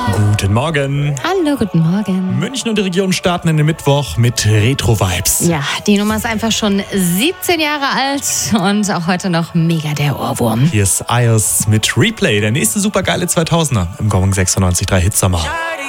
Guten Morgen. Hallo, guten Morgen. München und die Region starten in den Mittwoch mit Retro-Vibes. Ja, die Nummer ist einfach schon 17 Jahre alt und auch heute noch mega der Ohrwurm. Hier ist Ayers mit Replay, der nächste supergeile 2000er im Gong 96.3 Hitsommer.